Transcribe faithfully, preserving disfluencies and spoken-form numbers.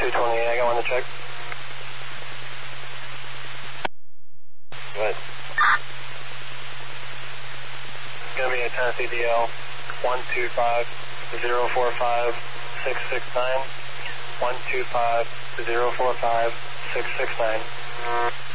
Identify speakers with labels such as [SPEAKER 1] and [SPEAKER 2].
[SPEAKER 1] two twenty-eight, I got one to check. Go ahead. It's going to be a Tennessee D L one two five zero four five six six nine. one two five zero four five six six nine.